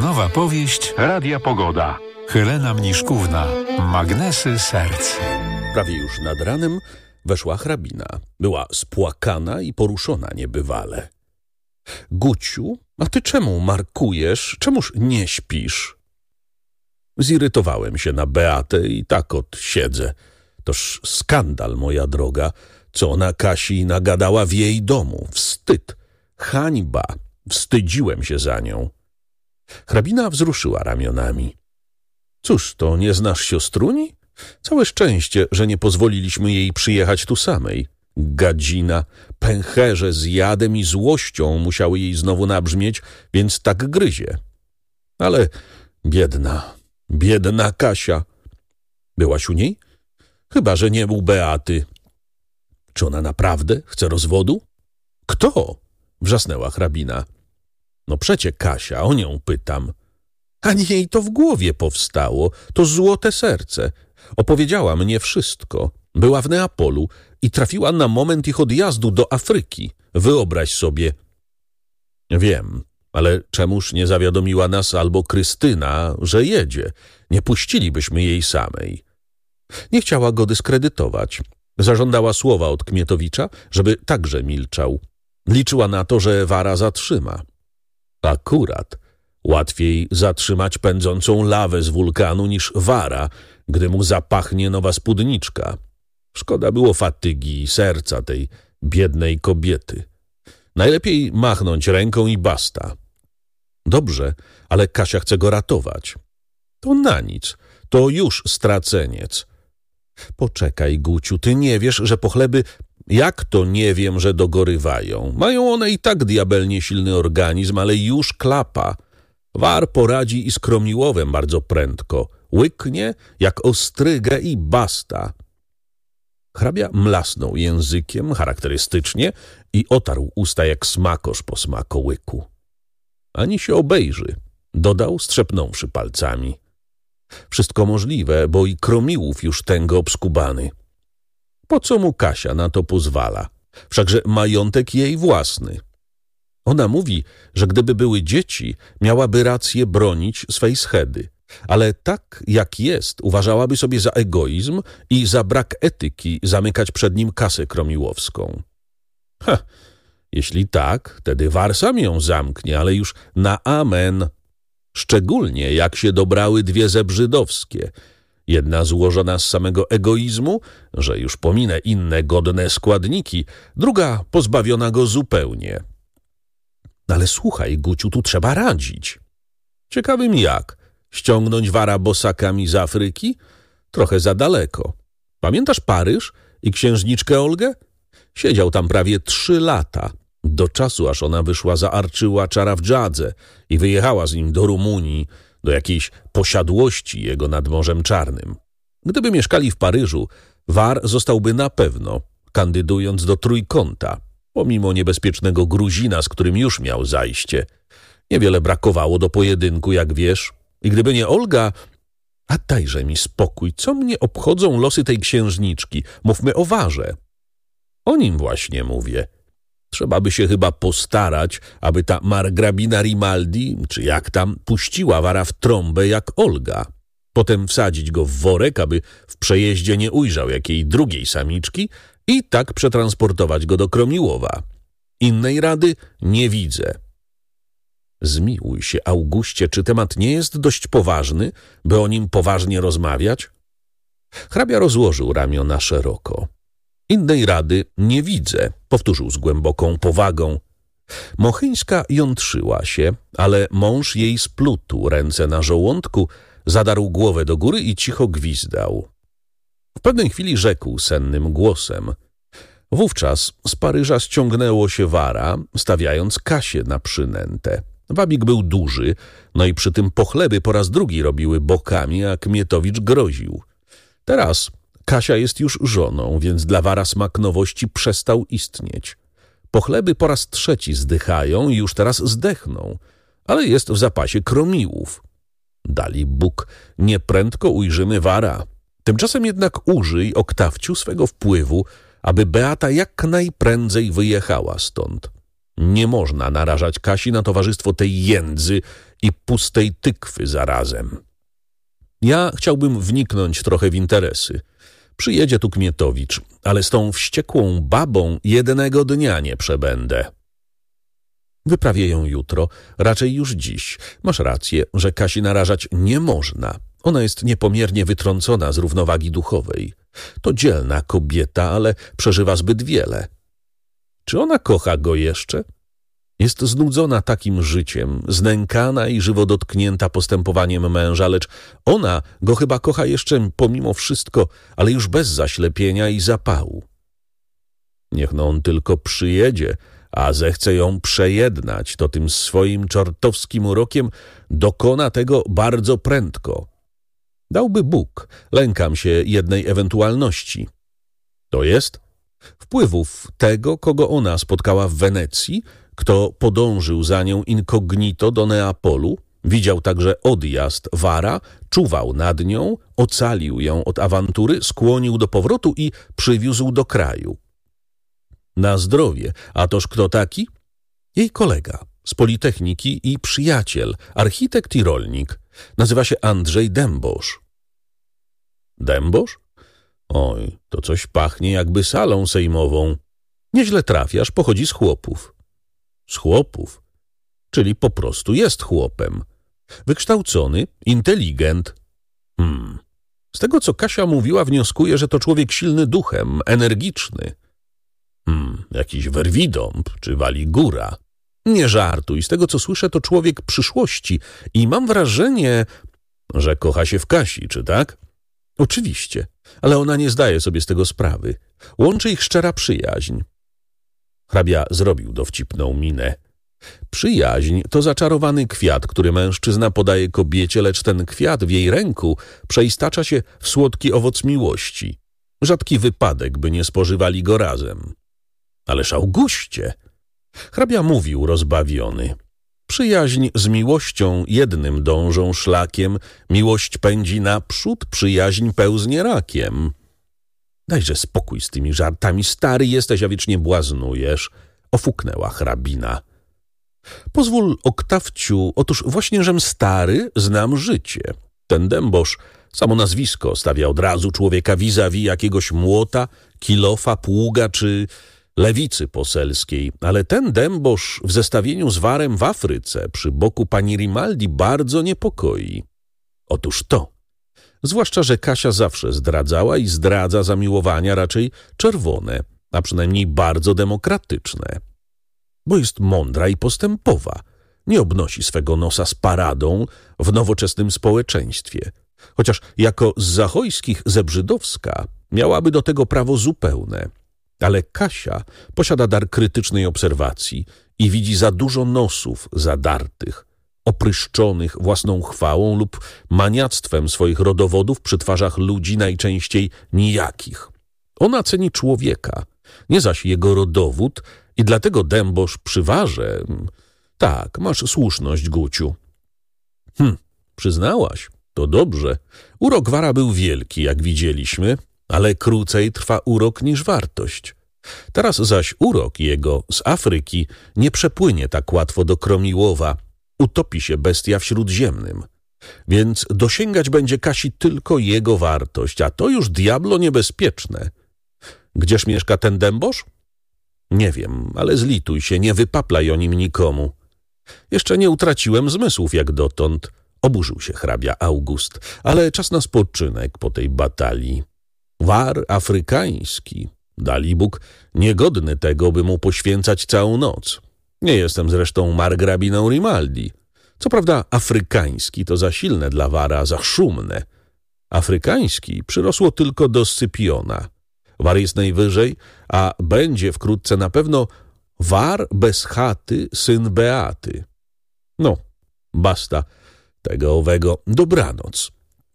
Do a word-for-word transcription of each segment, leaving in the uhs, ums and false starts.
Nowa powieść Radia Pogoda. Helena Mniszkówna. Magnesy serc. Prawie już nad ranem weszła hrabina. Była spłakana i poruszona niebywale. Guciu, a ty czemu markujesz? Czemuż nie śpisz? Zirytowałem się na Beatę i tak ot siedzę. Toż skandal, moja droga, co ona Kasi nagadała w jej domu. Wstyd, hańba. Wstydziłem się za nią. Hrabina wzruszyła ramionami. Cóż, to nie znasz siostruni? Całe szczęście, że nie pozwoliliśmy jej przyjechać tu samej. Gadzina, pęcherze z jadem i złością musiały jej znowu nabrzmieć, więc tak gryzie. Ale biedna, biedna Kasia. Byłaś u niej? Chyba że nie u Beaty. Czy ona naprawdę chce rozwodu? Kto? Wrzasnęła hrabina. No przecie Kasia, o nią pytam. Ani jej to w głowie powstało, to złote serce. Opowiedziała mnie wszystko. Była w Neapolu i trafiła na moment ich odjazdu do Afryki. Wyobraź sobie. Wiem, ale czemuż nie zawiadomiła nas albo Krystyna, że jedzie? Nie puścilibyśmy jej samej. Nie chciała go dyskredytować. Zażądała słowa od Kmietowicza, żeby także milczał. Liczyła na to, że Wara zatrzyma. Akurat. Łatwiej zatrzymać pędzącą lawę z wulkanu niż Wara, gdy mu zapachnie nowa spódniczka. Szkoda było fatygi i serca tej biednej kobiety. Najlepiej machnąć ręką i basta. Dobrze, ale Kasia chce go ratować. To na nic, to już straceniec. Poczekaj, Guciu, ty nie wiesz, że pochleby... Jak to nie wiem, że dogorywają? Mają one i tak diabelnie silny organizm, ale już klapa. War poradzi i z Kromiłowem bardzo prędko. Łyknie jak ostrygę i basta. Hrabia mlasnął językiem charakterystycznie i otarł usta jak smakosz po smakołyku. Ani się obejrzy, dodał, strzepnąwszy palcami. Wszystko możliwe, bo i Kromiłów już tęgo obskubany. Po co mu Kasia na to pozwala? Wszakże majątek jej własny. Ona mówi, że gdyby były dzieci, miałaby rację bronić swej schedy. Ale tak jak jest, uważałaby sobie za egoizm i za brak etyki zamykać przed nim kasę kromiłowską. Ha, jeśli tak, wtedy War sam ją zamknie, ale już na amen. Szczególnie jak się dobrały dwie zebrzydowskie. Jedna złożona z samego egoizmu, że już pominę inne godne składniki, druga pozbawiona go zupełnie. Ale słuchaj, Guciu, tu trzeba radzić. Ciekawym jak? Ściągnąć Wara bosakami z Afryki? Trochę za daleko. Pamiętasz Paryż i księżniczkę Olgę? Siedział tam prawie trzy lata, do czasu aż ona wyszła za Arczyła Czarawdżadze i wyjechała z nim do Rumunii, do jakiejś posiadłości jego nad Morzem Czarnym. Gdyby mieszkali w Paryżu, War zostałby na pewno, kandydując do Trójkąta, pomimo niebezpiecznego Gruzina, z którym już miał zajście. Niewiele brakowało do pojedynku, jak wiesz. I gdyby nie Olga... A dajże mi spokój, co mnie obchodzą losy tej księżniczki? Mówmy o Warze. O nim właśnie mówię. Trzeba by się chyba postarać, aby ta margrabina Rimaldi, czy jak tam, puściła Wara w trąbę jak Olga. Potem wsadzić go w worek, aby w przejeździe nie ujrzał jakiej drugiej samiczki i tak przetransportować go do Kromiłowa. Innej rady nie widzę. Zmiłuj się, Auguście, czy temat nie jest dość poważny, by o nim poważnie rozmawiać? Hrabia rozłożył ramiona szeroko. Innej rady nie widzę, powtórzył z głęboką powagą. Mochyńska jątrzyła się, ale mąż jej splótł ręce na żołądku, zadarł głowę do góry i cicho gwizdał. W pewnej chwili rzekł sennym głosem. Wówczas z Paryża ściągnęło się Wara, stawiając Kasię na przynętę. Wabik był duży, no i przy tym pochleby po raz drugi robiły bokami, a Kmietowicz groził. Teraz Kasia jest już żoną, więc dla Wara smak nowości przestał istnieć. Pochleby po raz trzeci zdychają i już teraz zdechną, ale jest w zapasie Kromiłów. Dali Bóg, nieprędko ujrzymy Wara. Tymczasem jednak użyj, Oktawciu, swego wpływu, aby Beata jak najprędzej wyjechała stąd. Nie można narażać Kasi na towarzystwo tej jędzy i pustej tykwy zarazem. Ja chciałbym wniknąć trochę w interesy. Przyjedzie tu Kmietowicz, ale z tą wściekłą babą jednego dnia nie przebędę. Wyprawię ją jutro, raczej już dziś. Masz rację, że Kasi narażać nie można. Ona jest niepomiernie wytrącona z równowagi duchowej. To dzielna kobieta, ale przeżywa zbyt wiele. Czy ona kocha go jeszcze? Jest znudzona takim życiem, znękana i żywo dotknięta postępowaniem męża, lecz ona go chyba kocha jeszcze pomimo wszystko, ale już bez zaślepienia i zapału. Niech no on tylko przyjedzie, a zechce ją przejednać, to tym swoim czortowskim urokiem dokona tego bardzo prędko. Dałby Bóg, lękam się jednej ewentualności. To jest wpływów tego, kogo ona spotkała w Wenecji, kto podążył za nią incognito do Neapolu, widział także odjazd Vara, czuwał nad nią, ocalił ją od awantury, skłonił do powrotu i przywiózł do kraju. Na zdrowie, a toż kto taki? Jej kolega z Politechniki i przyjaciel, architekt i rolnik. Nazywa się Andrzej Dębosz. Dębosz? Oj, to coś pachnie jakby salą sejmową. Nieźle trafiasz, pochodzi z chłopów. Z chłopów? Czyli po prostu jest chłopem. Wykształcony, inteligent. Hmm. Z tego, co Kasia mówiła, wnioskuję, że to człowiek silny duchem, energiczny. Hmm, jakiś werwidąb czy waligura. Nie żartuj, z tego, co słyszę, to człowiek przyszłości i mam wrażenie, że kocha się w Kasi, czy tak? Oczywiście, ale ona nie zdaje sobie z tego sprawy. Łączy ich szczera przyjaźń. Hrabia zrobił dowcipną minę. Przyjaźń to zaczarowany kwiat, który mężczyzna podaje kobiecie, lecz ten kwiat w jej ręku przeistacza się w słodki owoc miłości. Rzadki wypadek, by nie spożywali go razem. Ależ Auguście! Hrabia mówił rozbawiony. Przyjaźń z miłością jednym dążą szlakiem, miłość pędzi naprzód, przyjaźń pełznie rakiem. Dajże spokój z tymi żartami, stary jesteś, a wiecznie błaznujesz, ofuknęła hrabina. Pozwól, Oktawciu, otóż właśnie, żem stary, znam życie. Ten Dębosz, samo nazwisko, stawia od razu człowieka vis-a-vis jakiegoś młota, kilofa, pługa czy lewicy poselskiej, ale ten Dębosz w zestawieniu z Warem w Afryce przy boku pani Rimaldi bardzo niepokoi. Otóż to. Zwłaszcza, że Kasia zawsze zdradzała i zdradza zamiłowania raczej czerwone, a przynajmniej bardzo demokratyczne. Bo jest mądra i postępowa. Nie obnosi swego nosa z paradą w nowoczesnym społeczeństwie. Chociaż jako z Zachojskich Zebrzydowska miałaby do tego prawo zupełne. Ale Kasia posiada dar krytycznej obserwacji i widzi za dużo nosów zadartych, opryszczonych własną chwałą lub maniactwem swoich rodowodów przy twarzach ludzi najczęściej nijakich. Ona ceni człowieka, nie zaś jego rodowód i dlatego Dębosz przy Warze... Tak, masz słuszność, Guciu. Hm, przyznałaś, to dobrze. Urok Wara był wielki, jak widzieliśmy, ale krócej trwa urok niż wartość. Teraz zaś urok jego z Afryki nie przepłynie tak łatwo do Kromiłowa. Utopi się bestia w Śródziemnym. Więc dosięgać będzie Kasi tylko jego wartość, a to już diablo niebezpieczne. Gdzież mieszka ten Dębosz? Nie wiem, ale zlituj się, nie wypaplaj o nim nikomu. Jeszcze nie utraciłem zmysłów jak dotąd. Oburzył się hrabia August, ale czas na spoczynek po tej batalii. War afrykański, dalibóg, niegodny tego, by mu poświęcać całą noc. Nie jestem zresztą margrabiną Rimaldi. Co prawda afrykański to za silne dla Wara, za szumne. Afrykański przyrosło tylko do Scypiona. War jest najwyżej, a będzie wkrótce na pewno War bez chaty, syn Beaty. No, basta tego owego, dobranoc.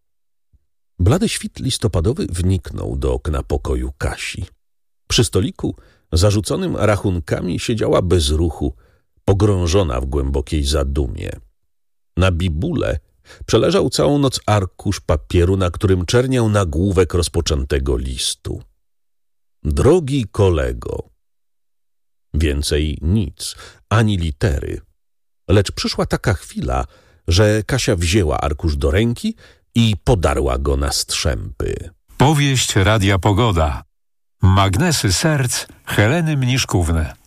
Blady świt listopadowy wniknął do okna pokoju Kasi. Przy stoliku, zarzuconym rachunkami, siedziała bez ruchu, pogrążona w głębokiej zadumie. Na bibule przeleżał całą noc arkusz papieru, na którym czerniał nagłówek rozpoczętego listu. Drogi kolego, Więcej nic, ani litery. Lecz przyszła taka chwila, że Kasia wzięła arkusz do ręki i podarła go na strzępy. Powieść Radia Pogoda. Magnesy serc Heleny Mniszkówny.